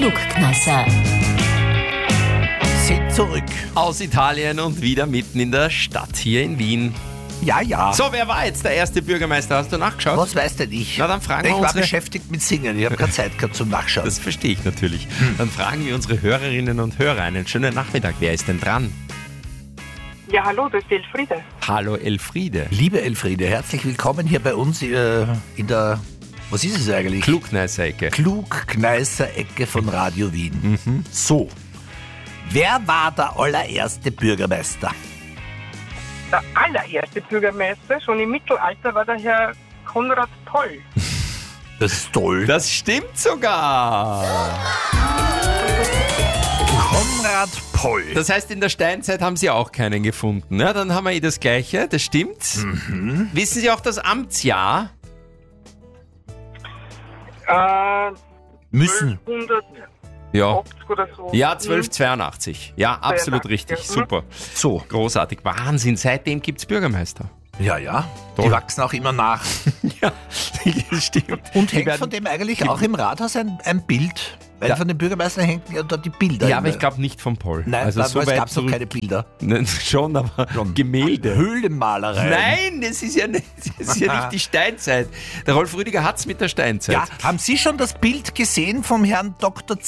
Klugkneisser. Sind zurück. Aus Italien und wieder mitten in der Stadt hier in Wien. Ja. So, wer war jetzt der erste Bürgermeister? Hast du nachgeschaut? Was weiß denn ich? Na, dann fragen ich wir war unsere... beschäftigt mit Singen. Ich habe keine Zeit gehabt zum Nachschauen. Das verstehe ich natürlich. Dann fragen wir unsere Hörerinnen und Hörer. Einen schönen Nachmittag. Wer ist denn dran? Ja, hallo, das ist Elfriede. Hallo Elfriede. Liebe Elfriede, herzlich willkommen hier bei uns in der, was ist es eigentlich? Klugneisser-Ecke. Klugkneisser-Ecke von Radio Wien. So, wer war der allererste Bürgermeister? Der allererste Bürgermeister, schon im Mittelalter, war der Herr Konrad Toll. Das ist toll. Das stimmt sogar. Konrad Poll. Das heißt, in der Steinzeit haben Sie auch keinen gefunden. Ja, dann haben wir das Gleiche, das stimmt. Wissen Sie auch das Amtsjahr? Müssen. 1280 Ja. oder so. Ja, 1282. Ja, absolut 82, richtig. ja. Super. So, Großartig. Wahnsinn. Seitdem gibt es Bürgermeister. ja. Toll. Die wachsen auch immer nach. Ja, das stimmt. Und Die hängt werden- von dem eigentlich auch im Rathaus ein Bild? Weil Ja. von den Bürgermeistern hängen ja da die Bilder. Ja, aber immer. ich glaube nicht vom Poll. Nein, also so es weit gab noch zurück- keine Bilder. Nein, schon, aber Gemälde. Höhlenmalerei. Nein, das ist ja nicht die Steinzeit. Der Rolf Rüdiger hat es mit der Steinzeit. Ja, haben Sie schon das Bild gesehen vom Herrn Dr.